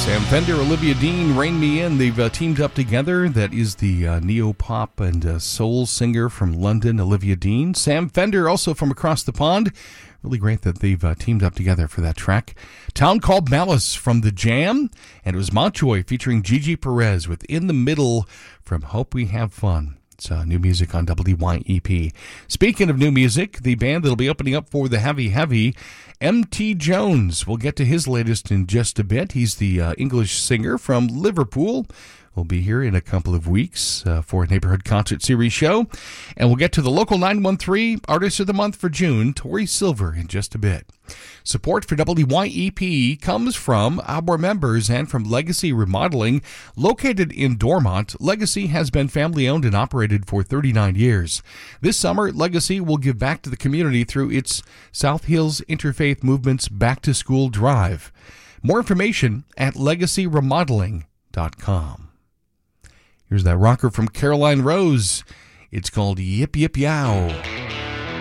Sam Fender, Olivia Dean, Rain Me In. They've teamed up together. That is the neo-pop and soul singer from London, Olivia Dean. Sam Fender, also from across the pond. Really great that they've teamed up together for that track. Town Called Malice from The Jam. And it was Montjoy featuring Gigi Perez with In the Middle from Hope We Have Fun. It's new music on WYEP. Speaking of new music, the band that'll be opening up for the Heavy Heavy, M.T. Jones. We'll get to his latest in just a bit. He's the English singer from Liverpool. We'll be here in a couple of weeks for a Neighborhood Concert Series show. And we'll get to the local 913 Artist of the Month for June, Tori Silver, in just a bit. Support for WYEP comes from our members and from Legacy Remodeling. Located in Dormont, Legacy has been family-owned and operated for 39 years. This summer, Legacy will give back to the community through its South Hills Interfaith Movement's Back to School Drive. More information at legacyremodeling.com. Here's that rocker from Caroline Rose. It's called Yip Yip Yow.